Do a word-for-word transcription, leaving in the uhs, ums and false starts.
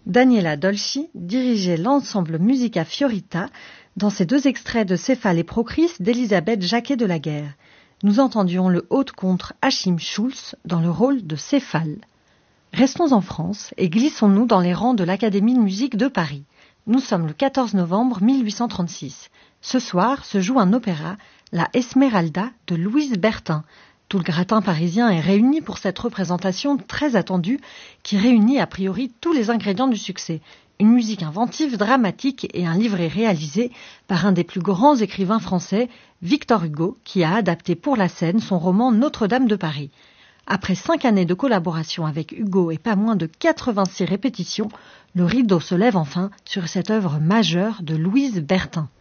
Daniela Dolci dirigeait l'ensemble Musica Fiorita dans ces deux extraits de Céphale et Procris d'Elisabeth Jacquet de la Guerre. Nous entendions le haut-de-contre Achim Schulz dans le rôle de Céphale. Restons en France et glissons-nous dans les rangs de l'Académie de musique de Paris. Nous sommes le quatorze novembre mille huit cent trente-six. Ce soir se joue un opéra, la Esmeralda de Louise Bertin. Tout le gratin parisien est réuni pour cette représentation très attendue qui réunit a priori tous les ingrédients du succès. Une musique inventive, dramatique et un livret réalisé par un des plus grands écrivains français, Victor Hugo, qui a adapté pour la scène son roman Notre-Dame de Paris. Après cinq années de collaboration avec Hugo et pas moins de quatre-vingt-six répétitions, le rideau se lève enfin sur cette œuvre majeure de Louise Bertin.